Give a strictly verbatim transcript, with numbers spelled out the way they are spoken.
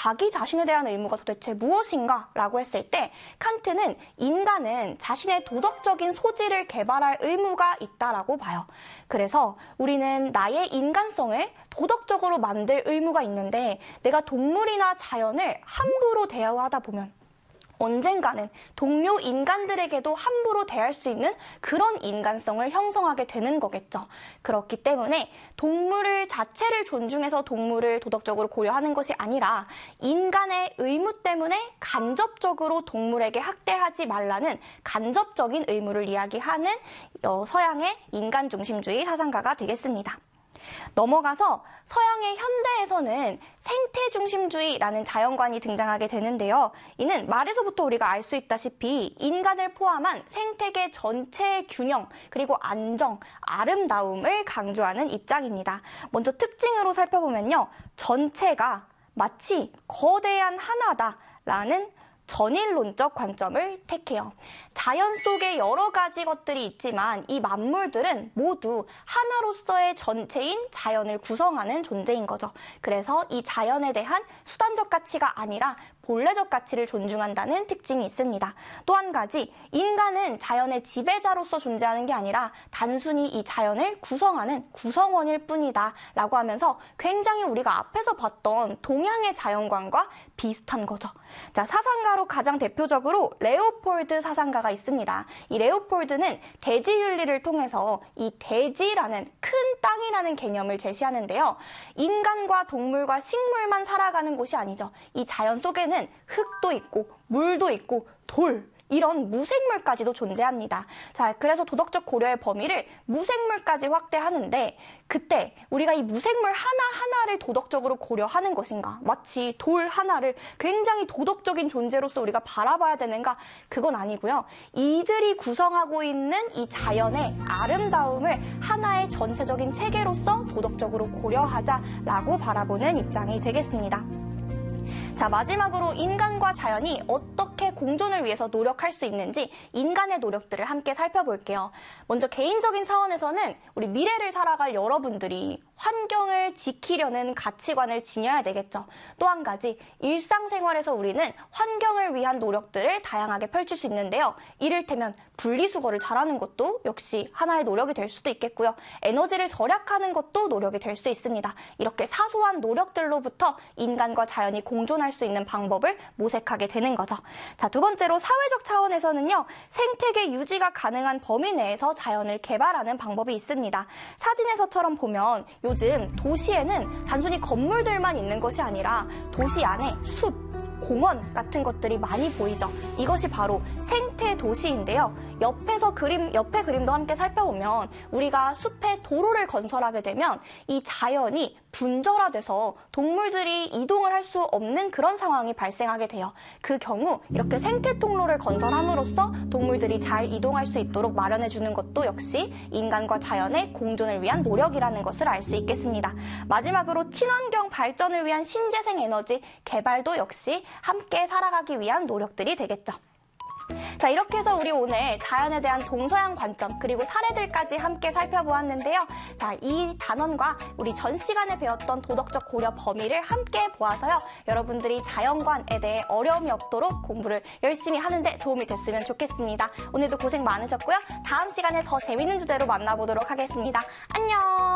자기 자신에 대한 의무가 도대체 무엇인가? 라고 했을 때 칸트는 인간은 자신의 도덕적인 소질을 개발할 의무가 있다라고 봐요. 그래서 우리는 나의 인간성을 도덕적으로 만들 의무가 있는데 내가 동물이나 자연을 함부로 대우하다 보면 언젠가는 동료 인간들에게도 함부로 대할 수 있는 그런 인간성을 형성하게 되는 거겠죠. 그렇기 때문에 동물을 자체를 존중해서 동물을 도덕적으로 고려하는 것이 아니라 인간의 의무 때문에 간접적으로 동물에게 학대하지 말라는 간접적인 의무를 이야기하는 서양의 인간중심주의 사상가가 되겠습니다. 넘어가서 서양의 현대에서는 생태중심주의라는 자연관이 등장하게 되는데요. 이는 말에서부터 우리가 알 수 있다시피 인간을 포함한 생태계 전체의 균형, 그리고 안정, 아름다움을 강조하는 입장입니다. 먼저 특징으로 살펴보면요. 전체가 마치 거대한 하나다라는 전일론적 관점을 택해요. 자연 속에 여러 가지 것들이 있지만 이 만물들은 모두 하나로서의 전체인 자연을 구성하는 존재인 거죠. 그래서 이 자연에 대한 수단적 가치가 아니라 본래적 가치를 존중한다는 특징이 있습니다. 또 한 가지, 인간은 자연의 지배자로서 존재하는 게 아니라 단순히 이 자연을 구성하는 구성원일 뿐이다 라고 하면서 굉장히 우리가 앞에서 봤던 동양의 자연관과 비슷한 거죠. 자, 사상가로 가장 대표적으로 레오폴드 사상가가 있습니다. 이 레오폴드는 대지윤리를 통해서 이 대지라는 큰 땅이라는 개념을 제시하는데요. 인간과 동물과 식물만 살아가는 곳이 아니죠. 이 자연 속에는 흙도 있고 물도 있고 돌, 이런 무생물까지도 존재합니다. 자, 그래서 도덕적 고려의 범위를 무생물까지 확대하는데 그때 우리가 이 무생물 하나하나를 도덕적으로 고려하는 것인가? 마치 돌 하나를 굉장히 도덕적인 존재로서 우리가 바라봐야 되는가? 그건 아니고요. 이들이 구성하고 있는 이 자연의 아름다움을 하나의 전체적인 체계로서 도덕적으로 고려하자라고 바라보는 입장이 되겠습니다. 자, 마지막으로 인간과 자연이 어떻게 공존을 위해서 노력할 수 있는지 인간의 노력들을 함께 살펴볼게요. 먼저 개인적인 차원에서는 우리 미래를 살아갈 여러분들이 환경을 지키려는 가치관을 지녀야 되겠죠. 또 한 가지, 일상생활에서 우리는 환경을 위한 노력들을 다양하게 펼칠 수 있는데요. 이를테면 분리수거를 잘하는 것도 역시 하나의 노력이 될 수도 있겠고요. 에너지를 절약하는 것도 노력이 될 수 있습니다. 이렇게 사소한 노력들로부터 인간과 자연이 공존할 수 있는 방법을 모색하게 되는 거죠. 자, 두 번째로 사회적 차원에서는요. 생태계 유지가 가능한 범위 내에서 자연을 개발하는 방법이 있습니다. 사진에서처럼 보면 요즘 도시에는 단순히 건물들만 있는 것이 아니라 도시 안에 숲, 공원 같은 것들이 많이 보이죠. 이것이 바로 생태 도시인데요. 옆에서 그림, 옆에 그림도 함께 살펴보면 우리가 숲에 도로를 건설하게 되면 이 자연이 분절화돼서 동물들이 이동을 할 수 없는 그런 상황이 발생하게 돼요. 그 경우 이렇게 생태 통로를 건설함으로써 동물들이 잘 이동할 수 있도록 마련해 주는 것도 역시 인간과 자연의 공존을 위한 노력이라는 것을 알 수 있겠습니다. 마지막으로 친환경 발전을 위한 신재생 에너지 개발도 역시 함께 살아가기 위한 노력들이 되겠죠. 자, 이렇게 해서 우리 오늘 자연에 대한 동서양 관점 그리고 사례들까지 함께 살펴보았는데요. 자, 이 단원과 우리 전 시간에 배웠던 도덕적 고려 범위를 함께 보아서요. 여러분들이 자연관에 대해 어려움이 없도록 공부를 열심히 하는데 도움이 됐으면 좋겠습니다. 오늘도 고생 많으셨고요. 다음 시간에 더 재밌는 주제로 만나보도록 하겠습니다. 안녕!